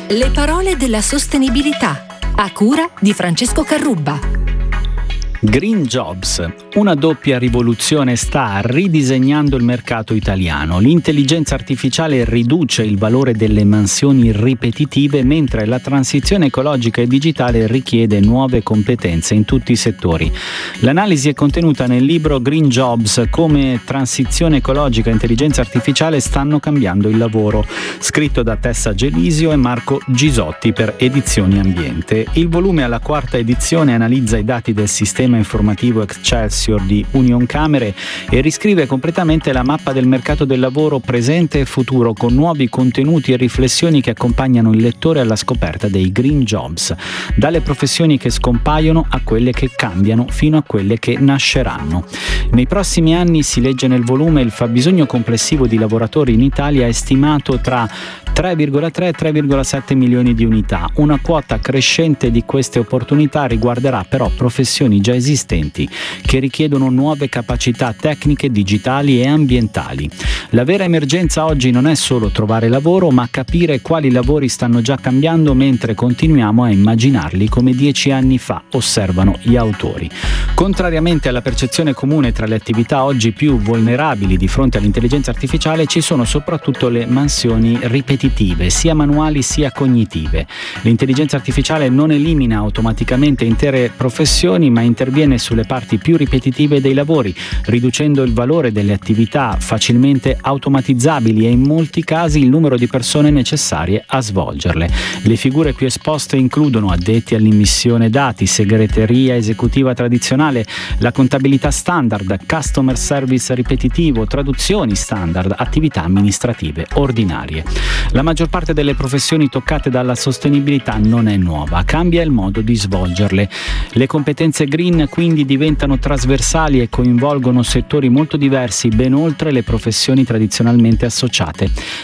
Le parole della sostenibilità, a cura di Francesco Carrubba. Green Jobs, una doppia rivoluzione sta ridisegnando il mercato italiano. L'intelligenza artificiale riduce il valore delle mansioni ripetitive, mentre la transizione ecologica e digitale richiede nuove competenze in tutti i settori. L'analisi è contenuta nel libro Green Jobs, come transizione ecologica e intelligenza artificiale stanno cambiando il lavoro, scritto da Tessa Gelisio e Marco Gisotti per Edizioni Ambiente. Il volume alla quarta edizione analizza i dati del sistema informativo Excelsior di Unioncamere e riscrive completamente la mappa del mercato del lavoro presente e futuro, con nuovi contenuti e riflessioni che accompagnano il lettore alla scoperta dei Green Jobs, dalle professioni che scompaiono a quelle che cambiano fino a quelle che nasceranno. Nei prossimi anni, si legge nel volume, il fabbisogno complessivo di lavoratori in Italia è stimato tra 3,3 e 3,7 milioni di unità. Una quota crescente di queste opportunità riguarderà però professioni già esistenti che richiedono nuove capacità tecniche, digitali e ambientali. La vera emergenza oggi non è solo trovare lavoro, ma capire quali lavori stanno già cambiando mentre continuiamo a immaginarli come 10 anni fa, osservano gli autori. Contrariamente alla percezione comune tra le attività oggi più vulnerabili di fronte all'intelligenza artificiale, ci sono soprattutto le mansioni ripetitive, sia manuali sia cognitive. L'intelligenza artificiale non elimina automaticamente intere professioni, ma interviene sulle parti più ripetitive dei lavori, riducendo il valore delle attività facilmente automatizzabili e in molti casi il numero di persone necessarie a svolgerle. Le figure qui esposte includono addetti all'immissione dati, segreteria esecutiva tradizionale, la contabilità standard, customer service ripetitivo, traduzioni standard, attività amministrative ordinarie. La maggior parte delle professioni toccate dalla sostenibilità non è nuova, cambia il modo di svolgerle. Le competenze green quindi diventano trasversali e coinvolgono settori molto diversi, ben oltre le professioni tradizionalmente associate.